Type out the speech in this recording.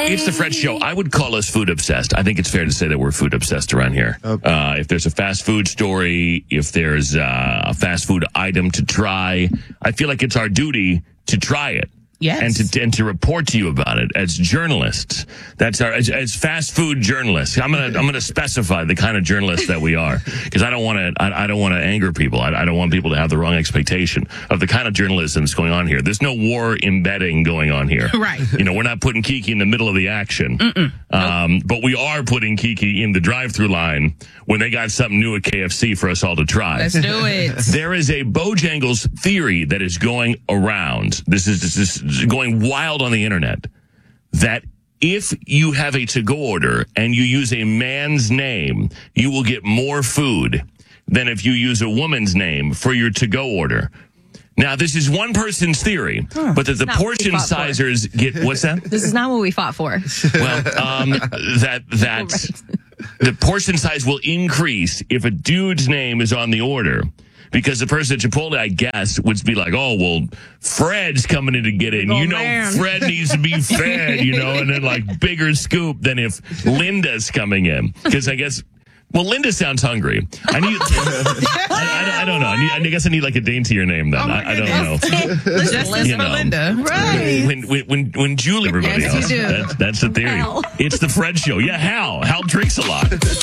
It's the Fred Show. I would call us food obsessed. I think it's fair to say that we're food obsessed around here. Okay. If there's a fast food story, if there's a fast food item to try, I feel like it's our duty to try it. Yes. And to report to you about it as journalists. That's our as fast food journalists. I'm gonna specify the kind of journalists that we are, because I don't want to anger people. I don't want people to have the wrong expectation of the kind of journalism that's going on here. There's no war embedding going on here. Right. We're not putting Kiki in the middle of the action. But we are putting Kiki in the drive-through line when they got something new at KFC for us all to try. Let's do it. There is a Bojangles theory that is going around. This is going wild on the internet, that if you have a to-go order and you use a man's name, you will get more food than if you use a woman's name for your to-go order. Now, this is one person's theory, but that the portion sizers get... What's that? This is not what we fought for. Well, the portion size will increase if a dude's name is on the order. Because the person at Chipotle, I guess, would be like, oh, well, Fred's coming in to get it. And Fred needs to be fed, and then like bigger scoop than if Linda's coming in. Because I guess... Well, Linda sounds hungry. I don't know. I guess I need like a daintier name then. I don't know. Just for Linda. Right. When Julie, everybody else. That's the theory. Hal. It's the Fred Show. Yeah, Hal. Hal drinks a lot.